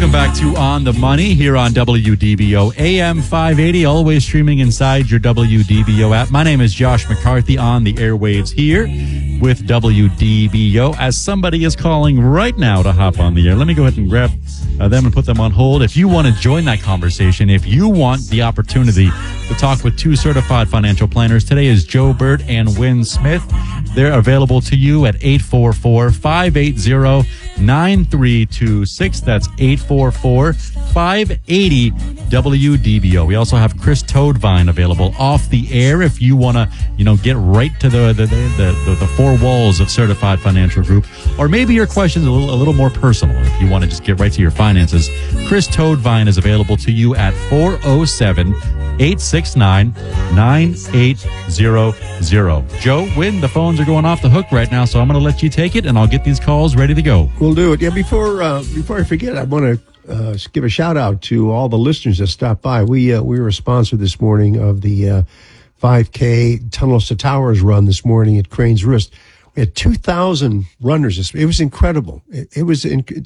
Welcome back to On the Money here on WDBO AM 580, always streaming inside your WDBO app. My name is Josh McCarthy on the airwaves here with WDBO. As somebody is calling right now to hop on the air, let me go ahead and grab them and put them on hold. If you want to join that conversation, if you want the opportunity to talk with two certified financial planners, today is Joe Bird and Wynn Smith. They're available to you at 844-580-9326. That's 844-580-WDBO. We also have Chris Toadvine available off the air if you want to, get right to the four walls of Certified Financial Group, or maybe your question is a little more personal. If you want to just get right to your finances, Chris Toadvine is available to you at 407-869-9800. Joe, Wynn, the phones are going off the hook right now, so I'm going to let you take it, and I'll get these calls ready to go. We'll do it. Yeah, before I forget, I want to give a shout out to all the listeners that stopped by. We were a sponsor this morning of the 5K Tunnels to Towers run this morning at Crane's Roost. We had 2,000 runners. It was incredible. It was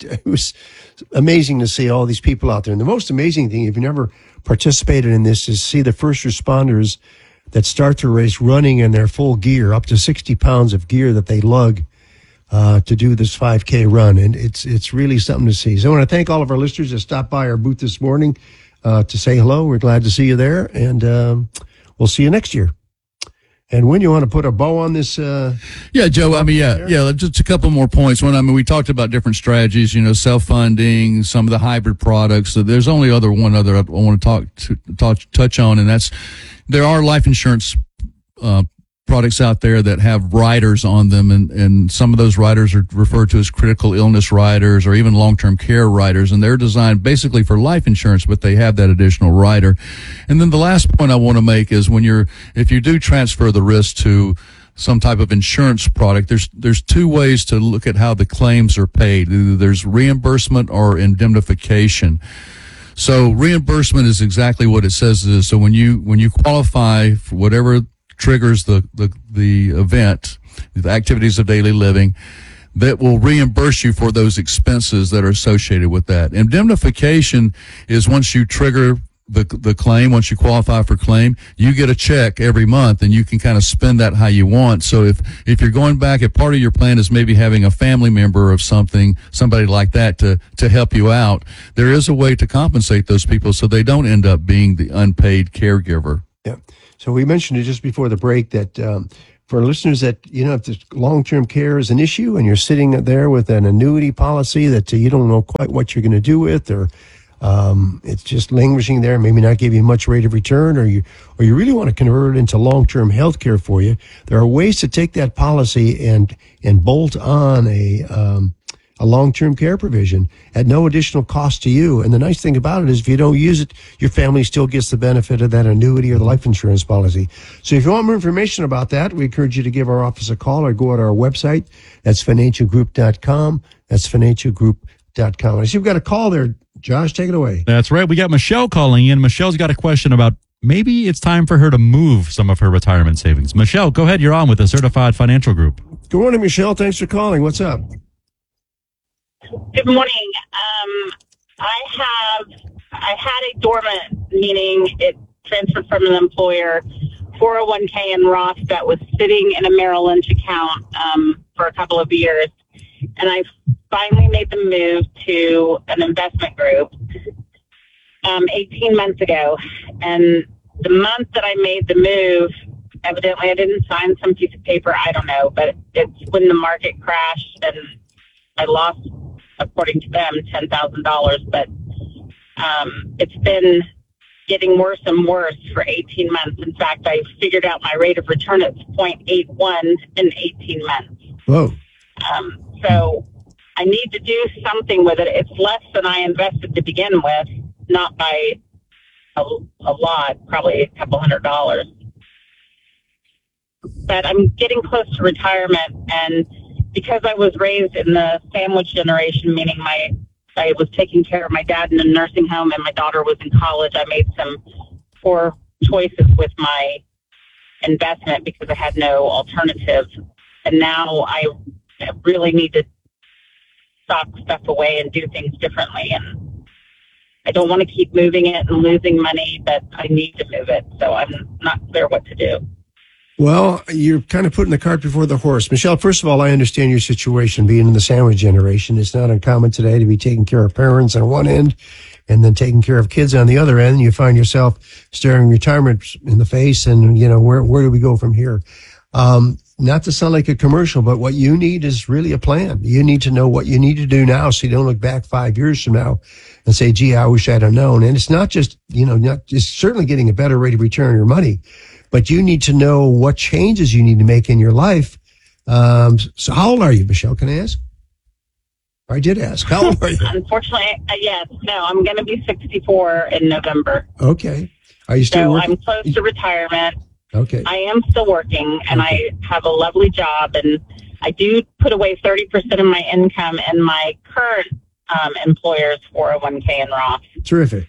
amazing to see all these people out there. And the most amazing thing, if you never participated in this, is see the first responders that start the race running in their full gear, up to 60 pounds of gear that they lug to do this 5K run. And it's really something to see. So I want to thank all of our listeners that stopped by our booth this morning to say hello. We're glad to see you there. And we'll see you next year. And when you want to put a bow on this? Yeah, Joe. Just a couple more points. One, we talked about different strategies. Self-funding, some of the hybrid products. So there's only one other I want to touch on, and that's there are life insurance products out there that have riders on them, and some of those riders are referred to as critical illness riders or even long-term care riders, and they're designed basically for life insurance, but they have that additional rider. And then the last point I want to make is if you do transfer the risk to some type of insurance product, there's two ways to look at how the claims are paid. Either there's reimbursement or indemnification. So reimbursement is exactly what it says it is. So when you qualify for whatever triggers the event, the activities of daily living, that will reimburse you for those expenses that are associated with that. Indemnification is once you trigger the claim, once you qualify for claim, you get a check every month and you can kind of spend that how you want. So if you're going back, if part of your plan is maybe having a family member of somebody like that to help you out, there is a way to compensate those people so they don't end up being the unpaid caregiver. Yeah. So we mentioned it just before the break that for listeners that, if this long-term care is an issue and you're sitting there with an annuity policy that you don't know quite what you're going to do with, or it's just languishing there, maybe not give you much rate of return, or you really want to convert it into long-term health care for you, there are ways to take that policy and bolt on a long-term care provision at no additional cost to you. And the nice thing about it is if you don't use it, your family still gets the benefit of that annuity or the life insurance policy. So if you want more information about that, we encourage you to give our office a call or go to our website. That's financialgroup.com. That's financialgroup.com. I see we've got a call there. Josh, take it away. That's right. We got Michelle calling in. Michelle's got a question about maybe it's time for her to move some of her retirement savings. Michelle, go ahead. You're on with the Certified Financial Group. Good morning, Michelle. Thanks for calling. What's up? Good morning. I had a dormant, meaning it transferred from an employer, 401k and Roth that was sitting in a Merrill Lynch account for a couple of years. And I finally made the move to an investment group 18 months ago. And the month that I made the move, evidently I didn't sign some piece of paper, I don't know, but it's when the market crashed and I lost, according to them, $10,000, but it's been getting worse and worse for 18 months. In fact, I figured out my rate of return at 0.81 in 18 months. Whoa. So I need to do something with it. It's less than I invested to begin with, not by a lot, probably a couple $100. But I'm getting close to retirement, and because I was raised in the sandwich generation, meaning I was taking care of my dad in a nursing home and my daughter was in college, I made some poor choices with my investment because I had no alternative. And now I really need to stock stuff away and do things differently. And I don't want to keep moving it and losing money, but I need to move it. So I'm not clear what to do. Well, you're kind of putting the cart before the horse. Michelle, first of all, I understand your situation being in the sandwich generation. It's not uncommon today to be taking care of parents on one end and then taking care of kids on the other end. You find yourself staring retirement in the face and, where do we go from here? Not to sound like a commercial, but what you need is really a plan. You need to know what you need to do now so you don't look back 5 years from now and say, gee, I wish I'd have known. And it's not just, it's certainly getting a better rate of return on your money, but you need to know what changes you need to make in your life. So how old are you, Michelle? Can I ask? I did ask. How old are you? Unfortunately, yes. No, I'm going to be 64 in November. Okay. Are you still working? I'm close to retirement. Okay. I am still working, and I have a lovely job, and I do put away 30% of my income in my current employer's 401k and Roth. Terrific.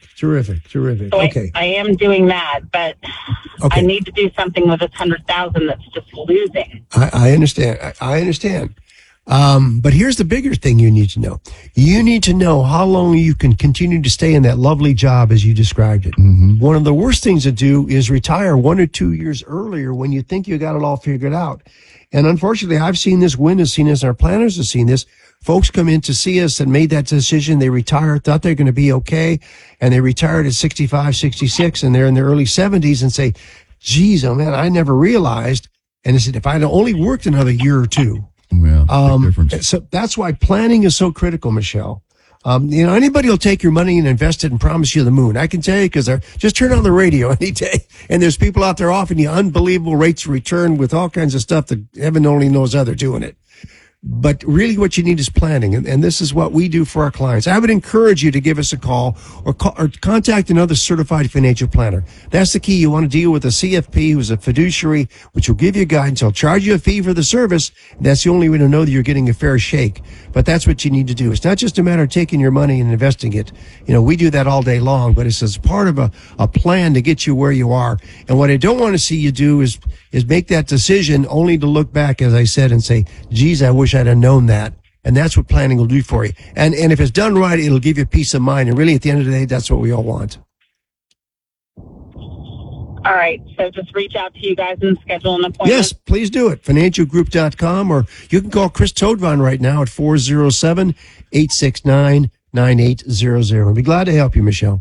So Okay. I am doing that, but Okay. I need to do something with this 100,000 that's just losing. I understand. I understand. But here's the bigger thing you need to know. You need to know how long you can continue to stay in that lovely job as you described it. Mm-hmm. One of the worst things to do is retire 1 or 2 years earlier when you think you got it all figured out. And unfortunately, I've seen this, Wynn has seen this, our planners have seen this. Folks come in to see us and made that decision. They retire, thought they're going to be okay. And they retired at 65, 66, and they're in their early 70s and say, geez, oh man, I never realized. And I said, if I'd only worked another year or two. Yeah, big difference. So that's why planning is so critical, Michelle. Anybody will take your money and invest it and promise you the moon. I can tell you because just turn on the radio any day, and there's people out there offering you unbelievable rates of return with all kinds of stuff that heaven only knows how they're doing it. But really what you need is planning, and this is what we do for our clients. I would encourage you to give us a call or contact another certified financial planner. That's the key. You want to deal with a CFP who's a fiduciary, which will give you guidance. He'll charge you a fee for the service. That's the only way to know that you're getting a fair shake. But that's what you need to do. It's not just a matter of taking your money and investing it. We do that all day long, but it's as part of a plan to get you where you are. And what I don't want to see you do is make that decision only to look back, as I said, and say, geez, I wish I'd have known that. And that's what planning will do for you. And if it's done right, it'll give you peace of mind. And really, at the end of the day, that's what we all want. All right. So just reach out to you guys and schedule an appointment. Yes, please do it. Financialgroup.com, or you can call Chris Todvon right now at 407-869-9800. I'd be glad to help you, Michelle.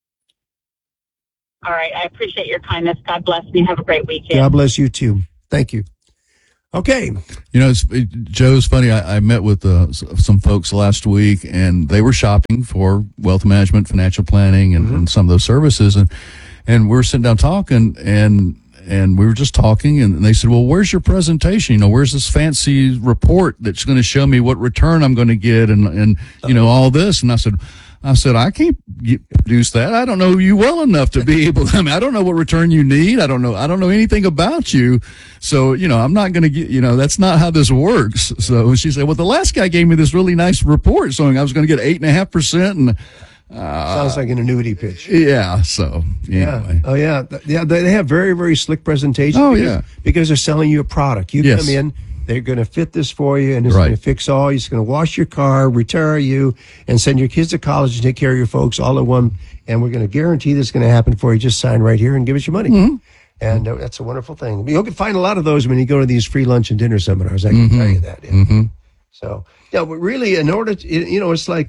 All right. I appreciate your kindness. God bless you. Have a great weekend. God bless you, too. Thank you. Okay. Joe's funny. I met with some folks last week, and they were shopping for wealth management, financial planning, and some of those services. And we were sitting down talking, and we were just talking, and they said, well, where's your presentation? Where's this fancy report that's going to show me what return I'm going to get and all this? And I said, I can't produce that. I don't know you well enough to be able to, I don't know what return you need. I don't know anything about you. So, I'm not going to get, that's not how this works. So she said, well, the last guy gave me this really nice report showing I was going to get 8.5%. And, sounds like an annuity pitch. Yeah. So anyway. Oh yeah. They have very, very slick presentations. Oh, because they're selling you a product. You Yes. come in, they're going to fit this for you, and it's Right. going to fix all. It's going to wash your car, retire you, and send your kids to college and take care of your folks all in one. And we're going to guarantee this is going to happen for you. Just sign right here and give us your money. Mm-hmm. And that's a wonderful thing. You can find a lot of those when you go to these free lunch and dinner seminars. I can tell you that. Yeah. Mm-hmm. So yeah, but really, in order to, it's like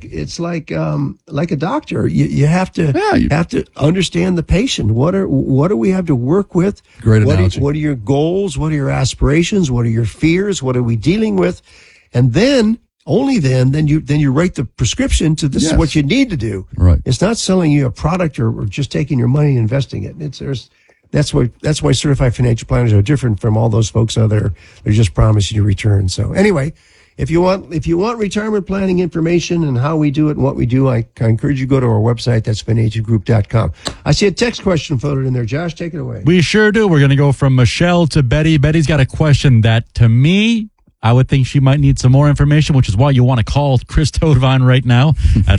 a doctor. You have to have to understand the patient. What do we have to work with? Great analogy. What are your goals? What are your aspirations? What are your fears? What are we dealing with? And then only then you write the prescription to this is Yes. what you need to do. Right. It's not selling you a product or just taking your money and investing it. That's why certified financial planners are different from all those folks out there. They're just promising you return. So anyway, if you want retirement planning information and how we do it and what we do, I encourage you to go to our website. That's financialgroup.com. I see a text question floated in there. Josh, take it away. We sure do. We're going to go from Michelle to Betty. Betty's got a question that, to me, I would think she might need some more information, which is why you want to call Chris Todvon right now at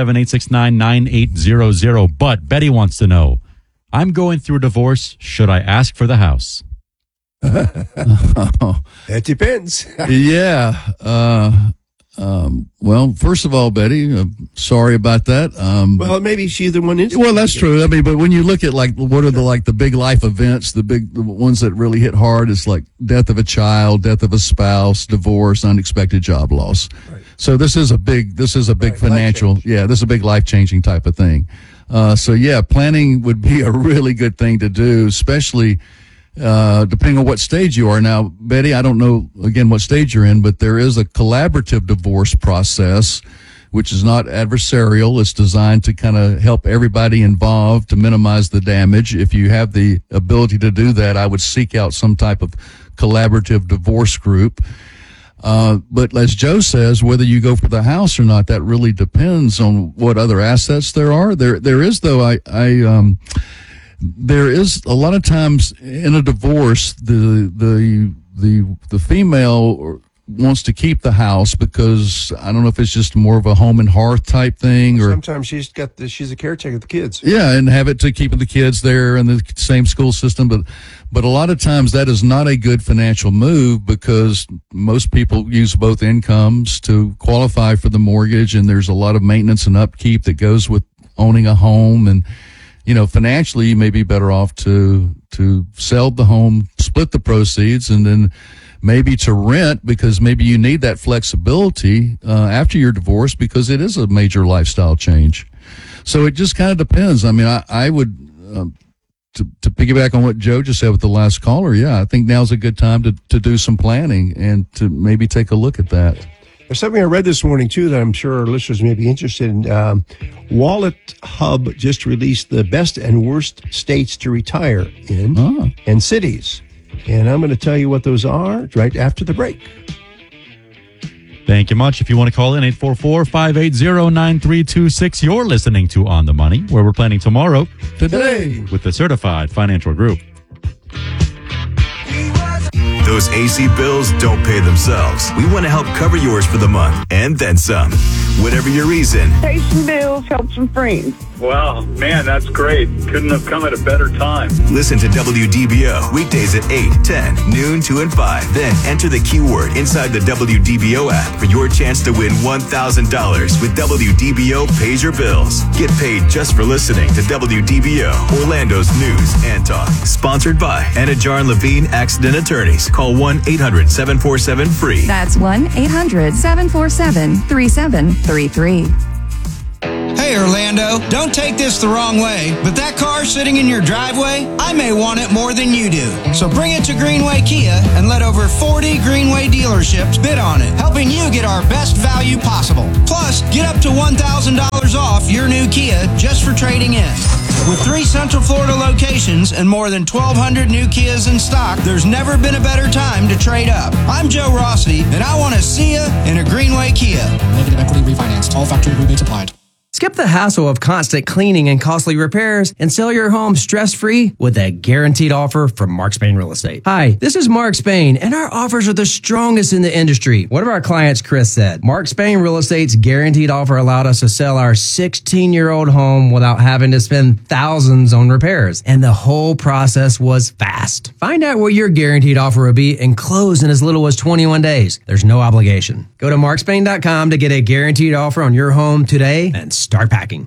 407-869-9800. But Betty wants to know, I'm going through a divorce. Should I ask for the house? It depends. Yeah. Well, first of all, Betty, sorry about that. Well, maybe she's the one. Well, that's true. I mean, but when you look at like what are the big life events, the ones that really hit hard, it's like death of a child, death of a spouse, divorce, unexpected job loss. Right. So this is a big financial, this is a big life-changing type of thing. So planning would be a really good thing to do, especially depending on what stage you are. Now, Betty, I don't know, again, what stage you're in, but there is a collaborative divorce process, which is not adversarial. It's designed to kind of help everybody involved to minimize the damage. If you have the ability to do that, I would seek out some type of collaborative divorce group. But as Joe says, whether you go for the house or not, that really depends on what other assets there are. There is, though, there is a lot of times in a divorce, the female wants to keep the house because I don't know if it's just more of a home and hearth type thing, or sometimes she's a caretaker of the kids. Yeah, and have it to keep the kids there in the same school system. But a lot of times that is not a good financial move because most people use both incomes to qualify for the mortgage, and there's a lot of maintenance and upkeep that goes with owning a home. And financially, you may be better off to sell the home, split the proceeds, and then maybe to rent because maybe you need that flexibility after your divorce because it is a major lifestyle change. So it just kind of depends. I mean, I would, to piggyback on what Joe just said with the last caller, I think now's a good time to do some planning and to maybe take a look at that. There's something I read this morning, too, that I'm sure our listeners may be interested in. Wallet Hub just released the best and worst states to retire in and cities. And I'm going to tell you what those are right after the break. Thank you much. If you want to call in, 844-580-9326. You're listening to On the Money, where we're planning tomorrow, today, with the Certified Financial Group. Those AC bills don't pay themselves. We want to help cover yours for the month and then some. Whatever your reason. Pay some bills, help some friends. Wow, man, that's great. Couldn't have come at a better time. Listen to WDBO weekdays at 8, 10, noon, 2, and 5. Then enter the keyword inside the WDBO app for your chance to win $1,000 with WDBO Pays Your Bills. Get paid just for listening to WDBO, Orlando's news and talk. Sponsored by Anajar and Levine Accident Attorneys. Call 1-800-747-FREE. That's 1-800-747-3733. Hey Orlando, don't take this the wrong way, but that car sitting in your driveway, I may want it more than you do. So bring it to Greenway Kia and let over 40 Greenway dealerships bid on it, helping you get our best value possible. Plus, get up to $1,000 off your new Kia just for trading in. With 3 Central Florida locations and more than 1,200 new Kias in stock, there's never been a better time to trade up. I'm Joe Rossi, and I want to see you in a Greenway Kia. Negative equity refinanced. All factory rebates applied. Skip the hassle of constant cleaning and costly repairs and sell your home stress-free with a guaranteed offer from Mark Spain Real Estate. Hi, this is Mark Spain, and our offers are the strongest in the industry. One of our clients, Chris, said, Mark Spain Real Estate's guaranteed offer allowed us to sell our 16-year-old home without having to spend thousands on repairs, and the whole process was fast. Find out what your guaranteed offer will be and close in as little as 21 days. There's no obligation. Go to markspain.com to get a guaranteed offer on your home today and start packing.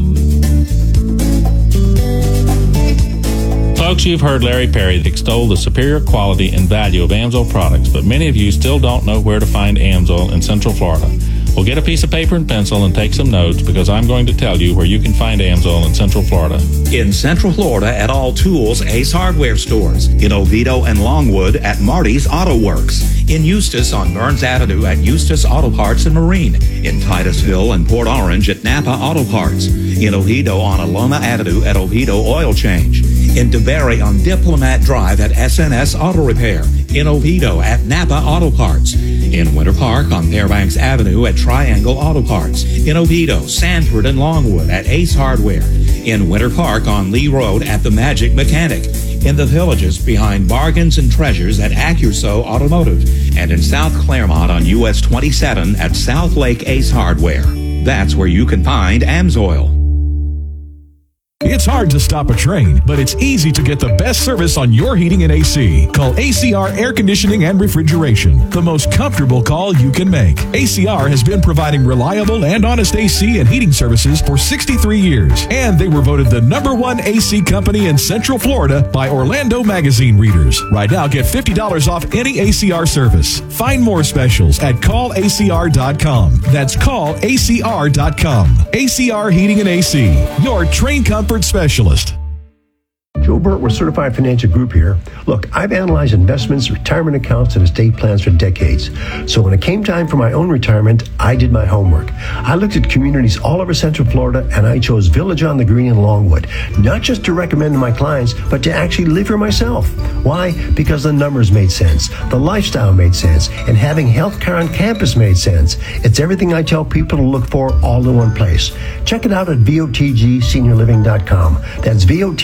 Folks, you've heard Larry Perry extol the superior quality and value of Amsoil products, but many of you still don't know where to find Amsoil in Central Florida. Well, get a piece of paper and pencil and take some notes because I'm going to tell you where you can find Amsoil in Central Florida. In Central Florida at All Tools Ace Hardware stores. In Oviedo and Longwood at Marty's Auto Works. In Eustis on Burns Avenue at Eustis Auto Parts and Marine. In Titusville and Port Orange at Napa Auto Parts. In Oviedo on Alona Avenue at Oviedo Oil Change. In DeBerry on Diplomat Drive at SNS Auto Repair. In Oviedo at Napa Auto Parts. In Winter Park on Fairbanks Avenue at Triangle Auto Parts. In Oviedo, Sanford, and Longwood at Ace Hardware. In Winter Park on Lee Road at The Magic Mechanic. In the Villages behind Bargains and Treasures at Accuso Automotive. And in South Claremont on US 27 at South Lake Ace Hardware. That's where you can find Amsoil. It's hard to stop a train, but it's easy to get the best service on your heating and AC. Call ACR Air Conditioning and Refrigeration, the most comfortable call you can make. ACR has been providing reliable and honest AC and heating services for 63 years, and they were voted the #1 AC company in Central Florida by Orlando Magazine readers. Right now, get $50 off any ACR service. Find more specials at callacr.com. That's callacr.com. ACR Heating and AC, your train comfort specialist. Joe Burt with Certified Financial Group here. Look, I've analyzed investments, retirement accounts, and estate plans for decades. So when it came time for my own retirement, I did my homework. I looked at communities all over Central Florida, and I chose Village on the Green in Longwood, not just to recommend to my clients, but to actually live here myself. Why? Because the numbers made sense, the lifestyle made sense, and having healthcare on campus made sense. It's everything I tell people to look for all in one place. Check it out at VOTGSeniorLiving.com. That's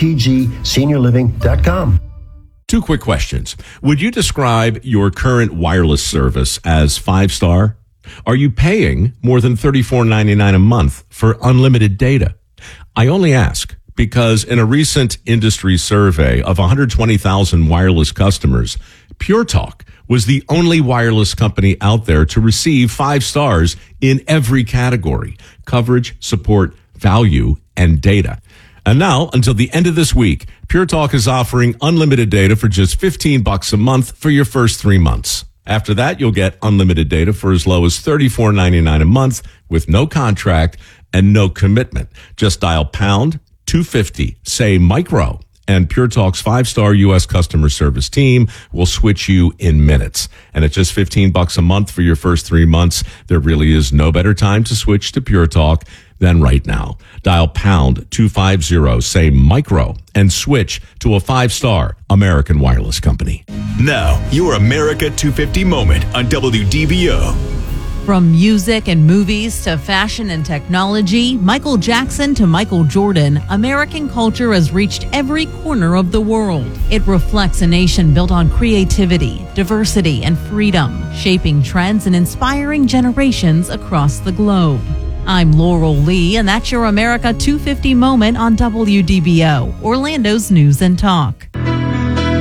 VOTGSeniorLiving.com. 2 quick questions. Would you describe your current wireless service as 5-star? Are you paying more than $34.99 a month for unlimited data? I only ask because in a recent industry survey of 120,000 wireless customers, Pure Talk was the only wireless company out there to receive 5 stars in every category: coverage, support, value, and data. And now, until the end of this week, Pure Talk is offering unlimited data for just $15 a month for your first 3 months. After that, you'll get unlimited data for as low as $34.99 a month with no contract and no commitment. Just dial pound 250, say micro, and Pure Talk's 5-star U.S. customer service team will switch you in minutes. And at just $15 a month for your first 3 months, there really is no better time to switch to Pure Talk than right now. Dial pound 250, say micro, and switch to a 5-star American wireless company. Now, your America 250 moment on WDBO. From music and movies to fashion and technology, Michael Jackson to Michael Jordan, American culture has reached every corner of the world. It reflects a nation built on creativity, diversity, and freedom, shaping trends and inspiring generations across the globe. I'm Laurel Lee, and that's your America 250 moment on WDBO, Orlando's News and Talk.